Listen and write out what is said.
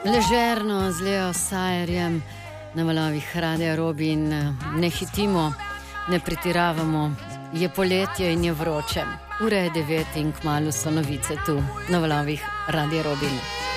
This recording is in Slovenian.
Ležerno z Leo Sajerjem na valovih Radia Robin. Ne hitimo, ne pretiravamo, je poletje in je vroče. Ura je 9 in kmalu so novice tu na valovih Radia Robin.